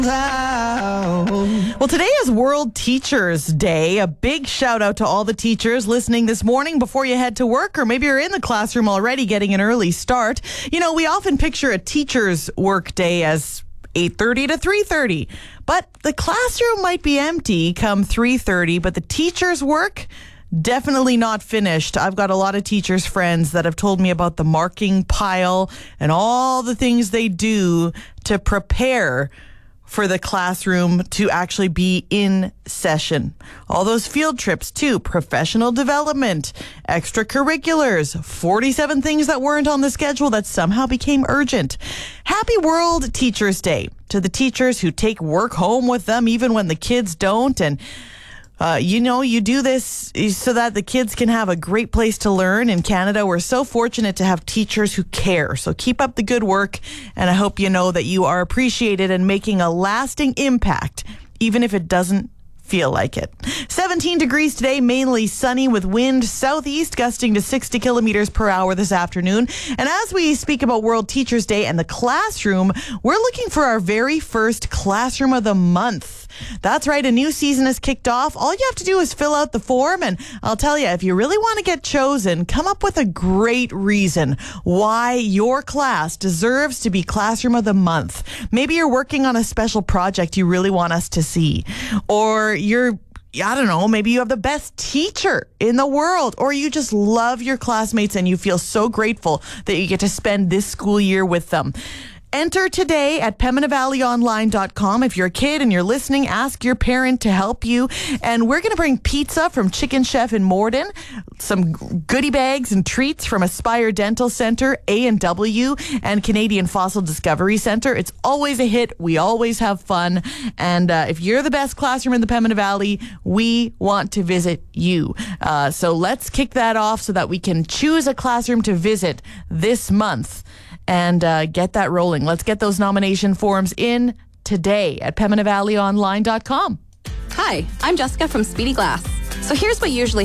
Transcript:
Well, today is World Teachers Day. A big shout out to all the teachers listening this morning before you head to work, or maybe you're in the classroom already getting an early start. You know, we often picture a teacher's work day as 8:30 to 3:30, but the classroom might be empty come 3:30, but the teacher's work definitely not finished. I've got a lot of teachers friends that have told me about the marking pile and all the things they do to prepare for the classroom to actually be in session. All those field trips too, professional development, extracurriculars, 47 things that weren't on the schedule that somehow became urgent. Happy World Teachers Day to the teachers who take work home with them even when the kids don't. And you do this so that the kids can have a great place to learn. In Canada, we're so fortunate to have teachers who care. So keep up the good work, and I hope you know that you are appreciated and making a lasting impact, even if it doesn't feel like it. 17 degrees today, mainly sunny with wind southeast gusting to 60 kilometers per hour this afternoon. And as we speak about World Teachers Day and the classroom, we're looking for our very first Classroom of the Month. That's right, a new season has kicked off. All you have to do is fill out the form, and I'll tell you, if you really want to get chosen, come up with a great reason why your class deserves to be Classroom of the Month. Maybe you're working on a special project you really want us to see, or maybe you have the best teacher in the world, or you just love your classmates and you feel so grateful that you get to spend this school year with them. Enter today at PembinaValleyOnline.com. If you're a kid and you're listening, ask your parent to help you. And we're going to bring pizza from Chicken Chef in Morden, some goodie bags and treats from Aspire Dental Center, A&W, and Canadian Fossil Discovery Center. It's always a hit. We always have fun. And if you're the best classroom in the Pembina Valley, we want to visit you. So let's kick that off so that we can choose a classroom to visit this month and get that rolling. Let's get those nomination forms in today at PembinaValleyOnline.com. Hi, I'm Jessica from Speedy Glass. So here's what usually